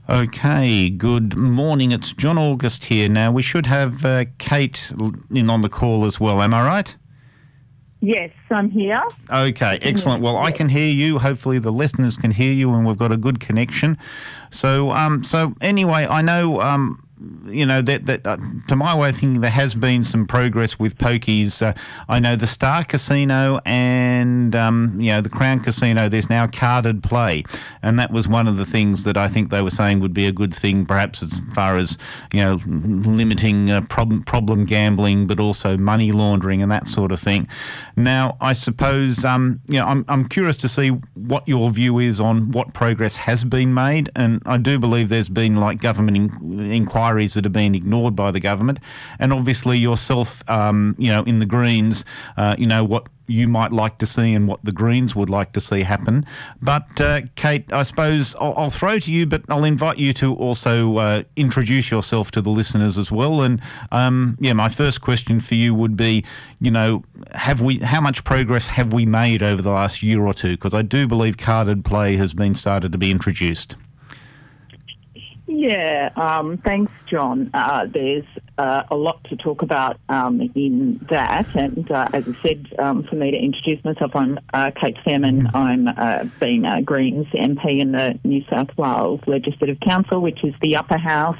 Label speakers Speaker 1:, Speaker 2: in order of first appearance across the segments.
Speaker 1: Okay, good morning. It's John August here. Now, we should have Kate in on the call as well. Am I right?
Speaker 2: Yes, I'm here.
Speaker 1: Okay, excellent. Well, I can hear you. Hopefully the listeners can hear you and we've got a good connection. So anyway, I know, to my way of thinking, there has been some progress with pokies. I know the Star Casino and, the Crown Casino, there's now carded play. And that was one of the things that I think they were saying would be a good thing, perhaps as far as, limiting problem gambling, but also money laundering and that sort of thing. Now, I suppose, I'm curious to see what your view is on what progress has been made. And I do believe there's been government inquiries that have been ignored by the government, and obviously yourself, in the Greens, what you might like to see and what the Greens would like to see happen. But Kate, I suppose I'll throw to you, but I'll invite you to also introduce yourself to the listeners as well. And my first question for you would be, how much progress have we made over the last year or two? Because I do believe carded play has been started to be introduced.
Speaker 2: Yeah, thanks, John. There's a lot to talk about in that. And as I said, for me to introduce myself, I'm Kate Fairman. I'm been a Greens MP in the New South Wales Legislative Council, which is the upper house,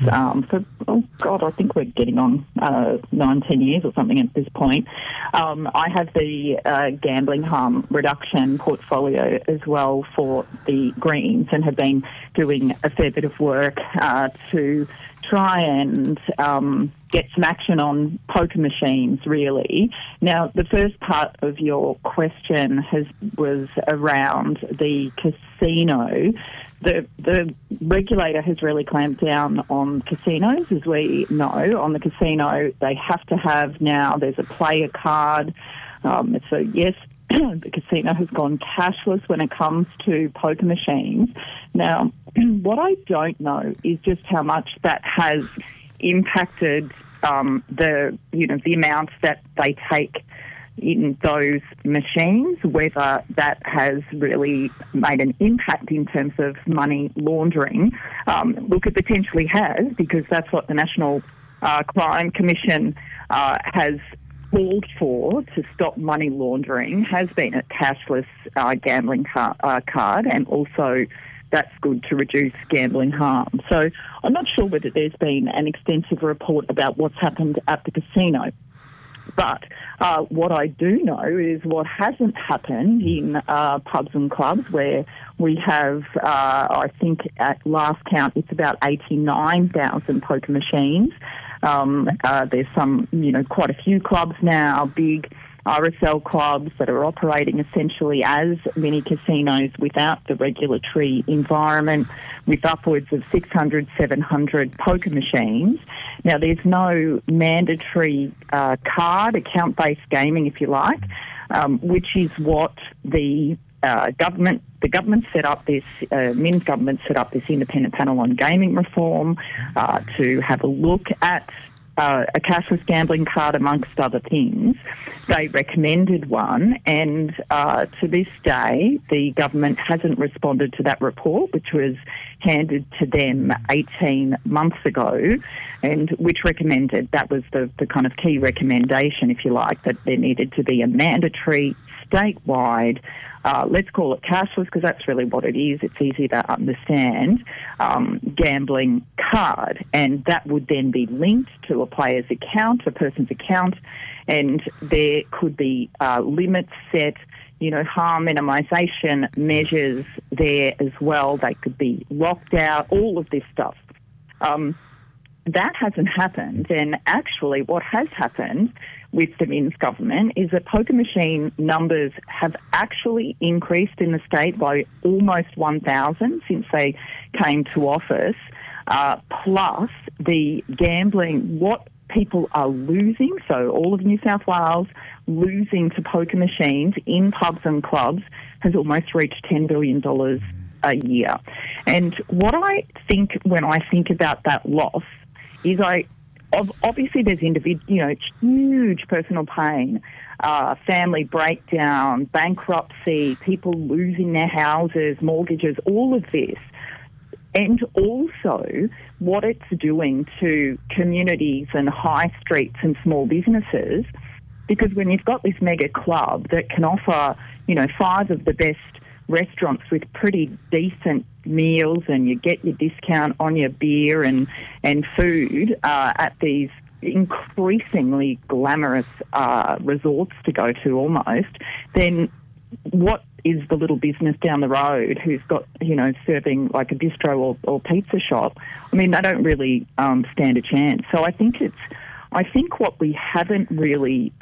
Speaker 2: I think we're getting on 9-10 years or something at this point. I have the gambling harm reduction portfolio as well for the Greens and have been doing a fair bit of work to try and get some action on poker machines, really. Now, the first part of your question was around the casino. The regulator has really clamped down on casinos, as we know. On the casino, they have to have now, there's a player card. So, yes, the casino has gone cashless when it comes to poker machines. Now, what I don't know is just how much that has impacted the amounts that they take in those machines, whether that has really made an impact in terms of money laundering. Look, it potentially has, because that's what the National Crime Commission has called for to stop money laundering, has been a cashless gambling card, and also that's good to reduce gambling harm. So I'm not sure whether there's been an extensive report about what's happened at the casino. But what I do know is what hasn't happened in pubs and clubs, where we have, I think at last count, it's about 89,000 poker machines. There's some, quite a few clubs now, big RSL clubs that are operating essentially as mini casinos without the regulatory environment, with upwards of 600, 700 poker machines. Now, there's no mandatory card, account-based gaming, if you like, which is what the government set up this, Min's government set up this independent panel on gaming reform to have a look at a cashless gambling card, amongst other things. They recommended one, and to this day, the government hasn't responded to that report, which was handed to them 18 months ago, and which recommended, that was the kind of key recommendation, if you like, that there needed to be a mandatory statewide, let's call it cashless, because that's really what it is, it's easy to understand, gambling card. And that would then be linked to a player's account, a person's account, and there could be limits set, harm minimisation measures there as well. They could be locked out, all of this stuff. That hasn't happened, and actually what has happened with the Min's government is that poker machine numbers have actually increased in the state by almost 1,000 since they came to office, plus the gambling, what people are losing, so all of New South Wales losing to poker machines in pubs and clubs has almost reached $10 billion a year. And what I think when I think about that loss is obviously there's huge personal pain, family breakdown, bankruptcy, people losing their houses, mortgages, all of this. and also what it's doing to communities and high streets and small businesses. Because when you've got this mega club that can offer, 5 of the best restaurants with pretty decent meals, and you get your discount on your beer and food at these increasingly glamorous resorts to go to almost, then what is the little business down the road who's got, serving like a bistro or pizza shop? I mean, they don't really stand a chance. So I think what we haven't really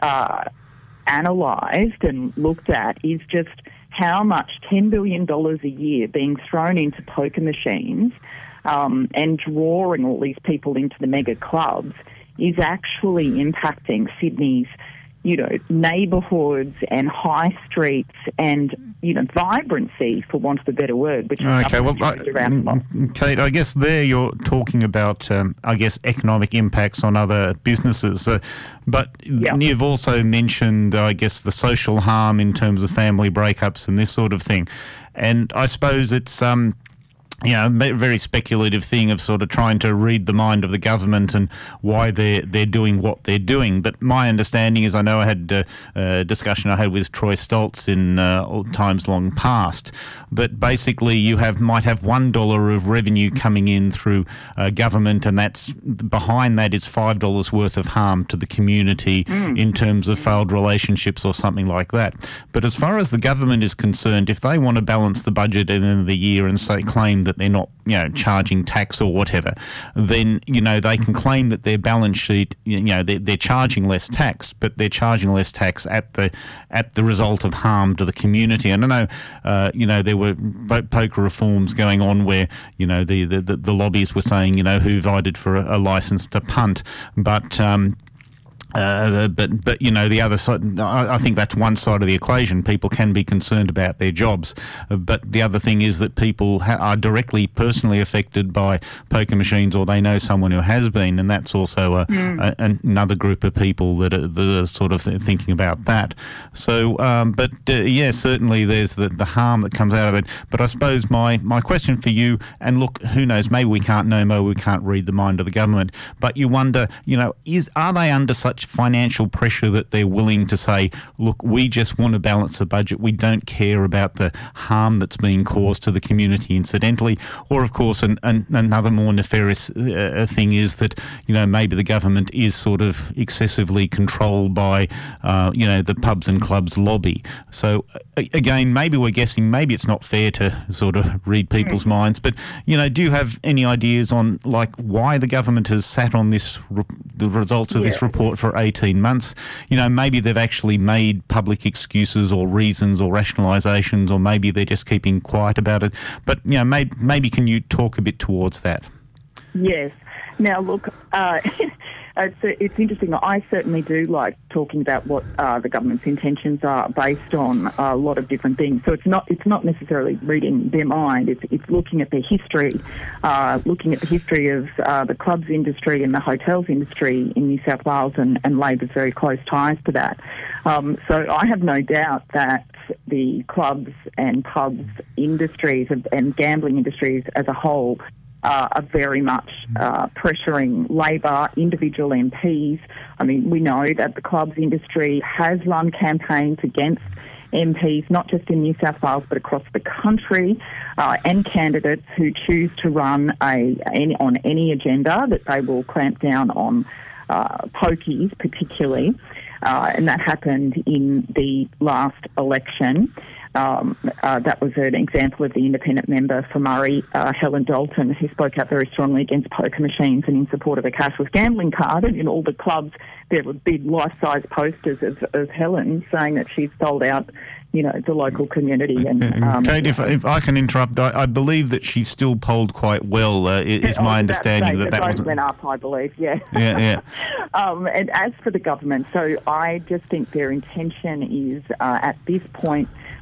Speaker 2: analysed and looked at is just how much $10 billion a year being thrown into poker machines and drawing all these people into the mega clubs is actually impacting Sydney's, neighbourhoods and high streets and, vibrancy, for want of a better word. Which
Speaker 1: okay, well, Kate, I guess there you're talking about, economic impacts on other businesses. But you've also mentioned, I guess, the social harm in terms of family breakups and this sort of thing. And I suppose it's a very speculative thing of sort of trying to read the mind of the government and why they're doing what they're doing. But my understanding is, I know I had a discussion I had with Troy Stoltz in times long past, that basically you might have $1 of revenue coming in through government, and that's behind that is $5 worth of harm to the community in terms of failed relationships or something like that. But as far as the government is concerned, if they want to balance the budget at the end of the year and claim that they're not, charging tax or whatever, then, they can claim that their balance sheet, they're charging less tax, but they're charging less tax at the result of harm to the community. And I know, there were poker reforms going on where, the lobbies were saying, who voted for a license to punt, but the other side, I think that's one side of the equation. People can be concerned about their jobs, but the other thing is that people are directly, personally affected by poker machines, or they know someone who has been, and that's also another group of people that are sort of thinking about that. So, certainly there's the harm that comes out of it. But I suppose my question for you, and look, who knows, maybe we can't know, maybe we can't read the mind of the government, but you wonder, are they under such financial pressure that they're willing to say, look, we just want to balance the budget, we don't care about the harm that's being caused to the community incidentally? Or, of course, another more nefarious thing is that, maybe the government is sort of excessively controlled by, the pubs and clubs lobby. So, again, maybe we're guessing, maybe it's not fair to sort of read people's minds, but, do you have any ideas on, like, why the government has sat on the results of this report for 18 months? Maybe they've actually made public excuses or reasons or rationalisations, or maybe they're just keeping quiet about it. But, maybe can you talk a bit towards that?
Speaker 2: Yes. Now, look, it's interesting. I certainly do like talking about what the government's intentions are based on a lot of different things. So it's not necessarily reading their mind. It's looking at their history, looking at the history of the clubs industry and the hotels industry in New South Wales, and Labor's very close ties to that. So I have no doubt that the clubs and pubs industries and gambling industries as a whole are very much pressuring Labor, individual MPs. I mean, we know that the clubs industry has run campaigns against MPs, not just in New South Wales but across the country, and candidates who choose to run on any agenda that they will clamp down on pokies particularly. And that happened in the last election. That was an example of the independent member for Murray, Helen Dalton, who spoke out very strongly against poker machines and in support of a cashless gambling card. And in all the clubs, there were big life-size posters of Helen saying that she's sold out, the local community. And
Speaker 1: Kate, if I can interrupt, I believe that she still polled quite well. Is my understanding that wasn't
Speaker 2: went up, I believe. Yeah.
Speaker 1: Yeah.
Speaker 2: And as for the government, so I just think their intention is at this point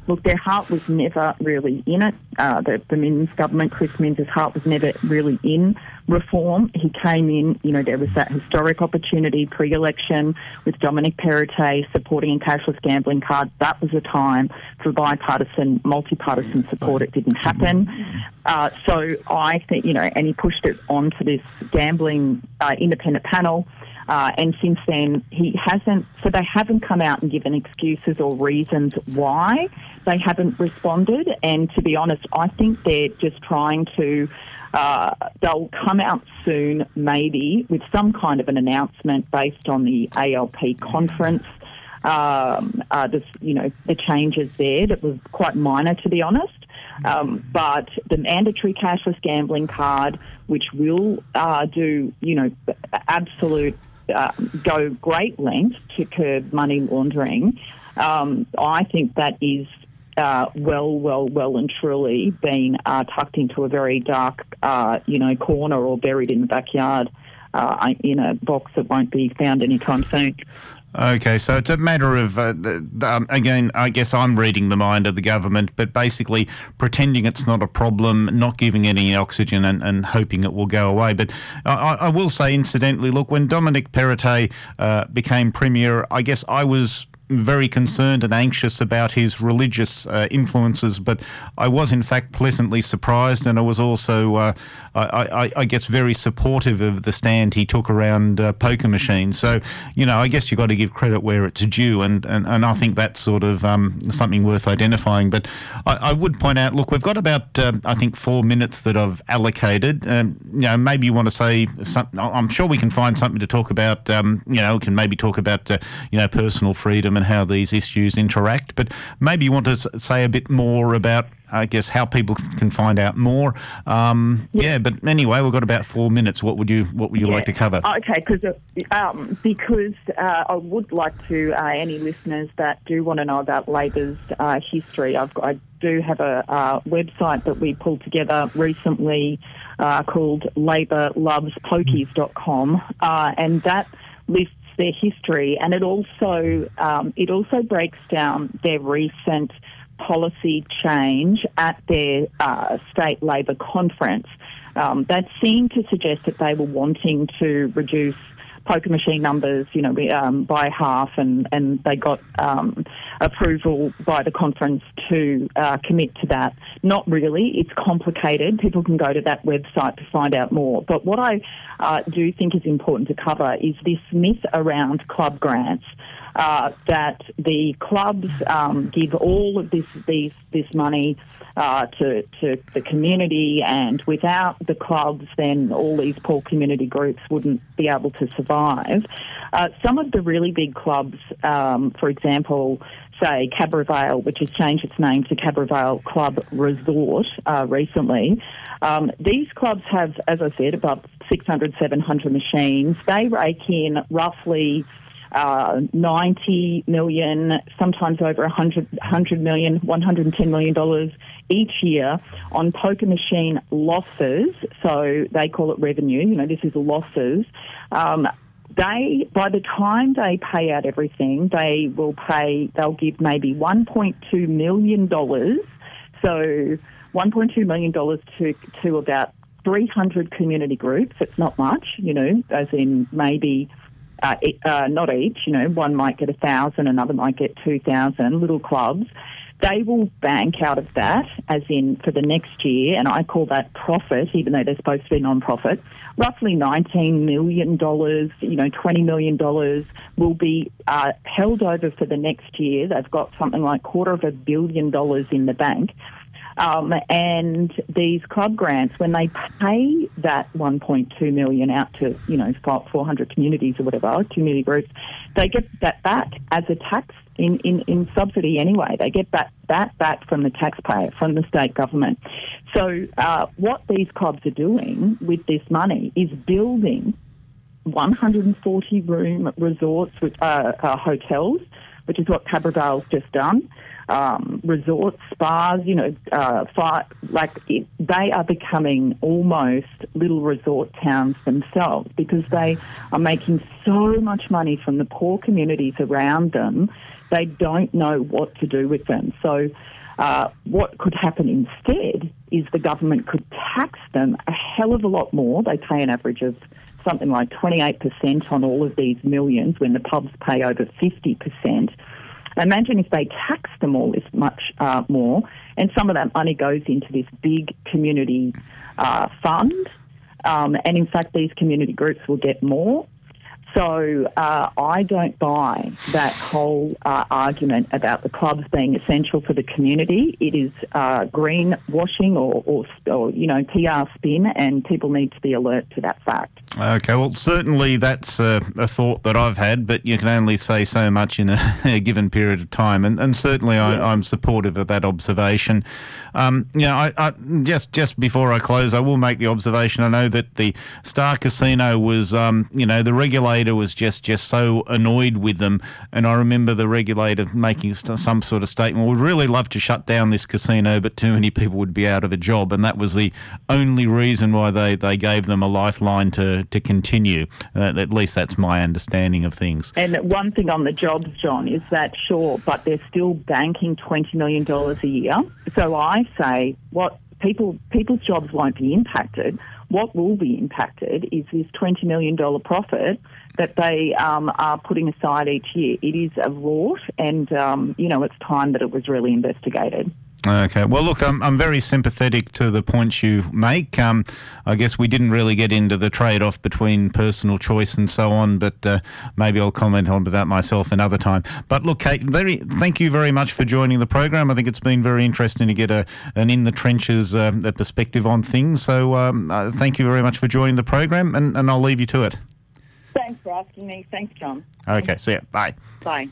Speaker 2: look, their heart was never really in it. The Minns government, Chris Minns' heart was never really in reform. He came in, there was that historic opportunity pre-election with Dominic Perrottet supporting a cashless gambling card. That was a time for bipartisan, multi-partisan support. It didn't happen. So I think, and he pushed it onto this gambling independent panel. And since then, they haven't come out and given excuses or reasons why they haven't responded. And to be honest, I think they're just trying to, they'll come out soon, maybe, with some kind of an announcement based on the ALP conference. The changes there that was quite minor, to be honest. But the mandatory cashless gambling card, which will do, absolute go great lengths to curb money laundering, I think that is well and truly been tucked into a very dark, corner or buried in the backyard in a box that won't be found anytime soon.
Speaker 1: Okay, so it's a matter of, again, I guess I'm reading the mind of the government, but basically pretending it's not a problem, not giving it any oxygen and hoping it will go away. But I will say, incidentally, look, when Dominic Perrottet became Premier, I guess I was very concerned and anxious about his religious influences, but I was in fact pleasantly surprised, and I was also, I guess, very supportive of the stand he took around poker machines. So, I guess you've got to give credit where it's due, and I think that's sort of something worth identifying. But I would point out, look, we've got about, I think, 4 minutes that I've allocated. Maybe you want to say something. I'm sure we can find something to talk about. We can maybe talk about, personal freedom and how these issues interact. But maybe you want to say a bit more about, I guess, how people can find out more. But anyway, we've got about 4 minutes. What would you like to cover?
Speaker 2: Okay, because I would like to, any listeners that do want to know about Labor's history, I do have a website that we pulled together recently called laborlovespokies.com, and that lists their history, and it also breaks down their recent policy change at their state Labor conference. That seemed to suggest that they were wanting to reduce poker machine numbers, by half, and they got approval by the conference to commit to that. Not really. It's complicated. People can go to that website to find out more. But what I do think is important to cover is this myth around club grants. That the clubs give all of this money to the community, and without the clubs, then all these poor community groups wouldn't be able to survive. Some of the really big clubs, for example, say Cabaret Vale, which has changed its name to Cabaret Vale Club Resort recently. These clubs have, as I said, about 600, 700 machines. They rake in roughly 90 million, sometimes over 100 million, $110 million each year on poker machine losses. So they call it revenue. This is losses. By the time they pay out everything, they'll give maybe $1.2 million. So $1.2 million to about 300 community groups. It's not much, as in maybe not each, one might get 1,000, another might get 2,000 little clubs. They will bank out of that, as in for the next year, and I call that profit, even though they're supposed to be non-profit. Roughly $19 million, $20 million will be held over for the next year. They've got something like $250 million in the bank. And these club grants, when they pay that $1.2 million out to 400 communities or whatever, community groups, they get that back as a tax in subsidy anyway. They get that back from the taxpayer, from the state government. So what these clubs are doing with this money is building 140-room resorts, which are hotels, which is what Cabaret Vale's just done. Resorts, spas, they are becoming almost little resort towns themselves, because they are making so much money from the poor communities around them. They don't know what to do with them. So What could happen instead is the government could tax them a hell of a lot more. They pay an average of something like 28% on all of these millions when the pubs pay over 50%. Imagine if they tax them all this much more, and some of that money goes into this big community fund, and in fact these community groups will get more. So I don't buy that whole argument about the clubs being essential for the community. It is greenwashing or PR spin, and people need to be alert to that fact.
Speaker 1: Okay, well, certainly that's a thought that I've had, but you can only say so much in a given period of time, and certainly I'm supportive of that observation. I just before I close, I will make the observation. I know that the Star Casino was, the regulator was just so annoyed with them, and I remember the regulator making some sort of statement, we'd really love to shut down this casino, but too many people would be out of a job, and that was the only reason why they gave them a lifeline to continue. At least that's my understanding of things.
Speaker 2: And one thing on the jobs, John, is that sure, but they're still banking $20 million a year. So I say people's jobs won't be impacted. What will be impacted is this $20 million profit that they are putting aside each year. It is a rort, and, it's time that it was really investigated.
Speaker 1: Okay. Well, look, I'm very sympathetic to the points you make. I guess we didn't really get into the trade-off between personal choice and so on, but maybe I'll comment on that myself another time. But look, Kate, thank you very much for joining the program. I think it's been very interesting to get an in-the-trenches perspective on things. So thank you very much for joining the program, and I'll leave you to it.
Speaker 2: Thanks for asking me. Thanks, John.
Speaker 1: Okay, see ya. Bye.
Speaker 2: Bye.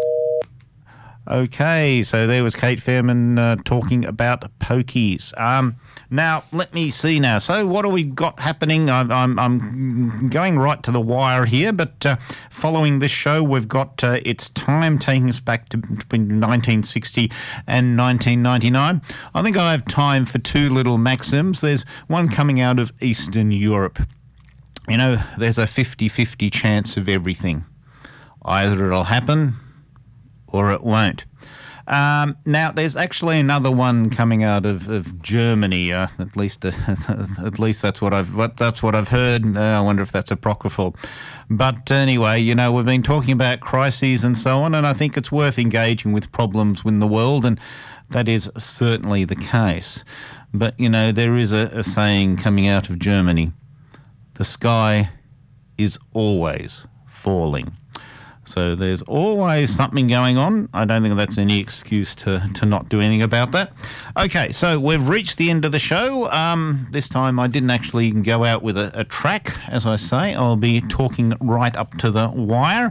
Speaker 1: Okay, so there was Kate Fairman talking about pokies. Now, let me see now. So what do we got happening? I'm going right to the wire here, but following this show, we've got It's Time taking us back to between 1960 and 1999. I think I have time for two little maxims. There's one coming out of Eastern Europe. There's a 50-50 chance of everything. Either it'll happen or it won't. Now, there's actually another one coming out of Germany. At least that's what I've heard. I wonder if that's apocryphal. But anyway, we've been talking about crises and so on, and I think it's worth engaging with problems in the world, and that is certainly the case. But there is a saying coming out of Germany: the sky is always falling. So there's always something going on. I don't think that's any excuse to not do anything about that. Okay, so we've reached the end of the show. This time I didn't actually go out with a track, as I say. I'll be talking right up to the wire.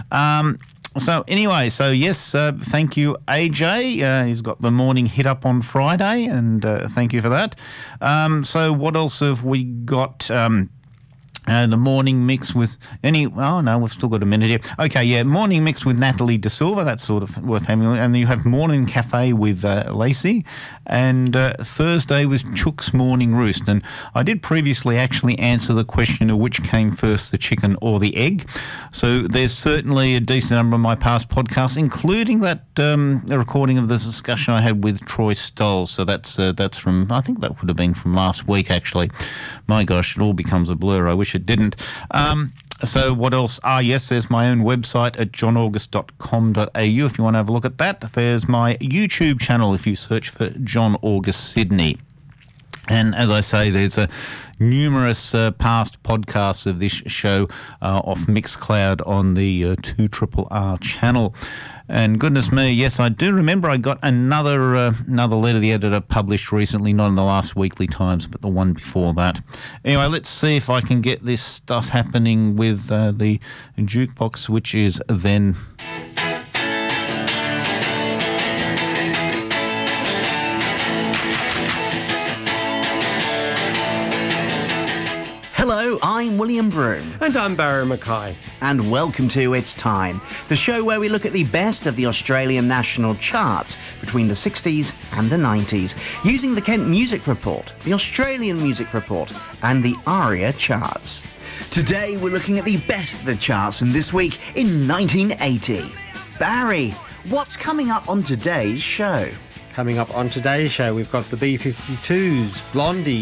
Speaker 1: So yes, thank you, AJ. He's got the morning hit up on Friday, and thank you for that. So what else have we got? The morning mix with we've still got a minute here. Okay, yeah, morning mix with Natalie De Silva, that's sort of worth having. And you have morning cafe with Lacey, and Thursday was Chook's Morning Roost. And I did previously actually answer the question of which came first, the chicken or the egg. So there's certainly a decent number of my past podcasts, including that recording of the discussion I had with Troy Stoll. So that's from, I think that would have been from last week, actually. My gosh, it all becomes a blur. I wish it didn't. So what else? Yes, there's my own website at johnaugust.com.au if you want to have a look at that. There's my YouTube channel if you search for John August Sydney. And as I say, there's numerous past podcasts of this show off Mixcloud on the 2RRR channel. And goodness me, yes, I do remember I got another letter the editor published recently, not in the last Weekly Times, but the one before that. Anyway, let's see if I can get this stuff happening with the jukebox, which is then...
Speaker 3: Hello, I'm William Broome.
Speaker 4: And I'm Barry Mackay.
Speaker 3: And welcome to It's Time, the show where we look at the best of the Australian national charts between the 60s and the 90s, using the Kent Music Report, the Australian Music Report, and the ARIA charts. Today we're looking at the best of the charts from this week in 1980. Barry, what's coming up on today's show?
Speaker 4: Coming up on today's show, we've got the B-52s, Blondie,